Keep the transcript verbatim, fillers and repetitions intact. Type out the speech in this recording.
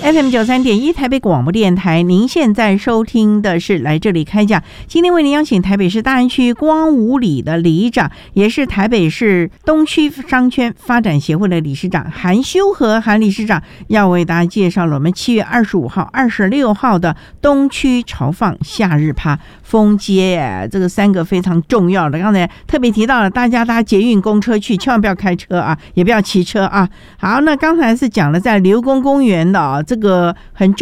F M 九三点一台北广播电台，您现在收听的是来这里开讲。今天为您邀请台北市大安区光武里的里长，也是台北市东区商圈发展协会的理事长韩修和韩理事长，要为大家介绍了我们七月二十五号、二十六号的东区潮放夏日趴封街，这个三个非常重要的。刚才特别提到了，大家搭捷运、公车去，千万不要开车啊，也不要骑车啊。好，那刚才是讲了在刘公公园的啊，这个很